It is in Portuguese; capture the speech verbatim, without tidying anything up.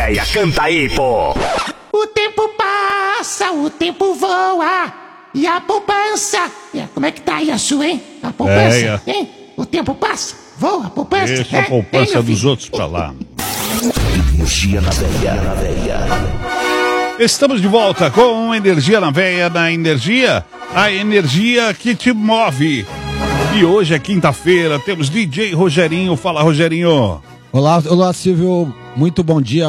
véia. Canta aí, pô. O tempo passa, o tempo voa. E a poupança... É, como é que tá aí a sua, hein? A poupança, É, é. hein? O tempo passa, voa, a poupança. Deixa é, a poupança hein, dos filho? outros pra lá. Energia na veia, na veia. Estamos de volta com Energia na Veia, na Energia, a energia que te move. E hoje é quinta-feira, temos D J Rogerinho. Fala, Rogerinho. Olá, olá, Silvio. Muito bom dia.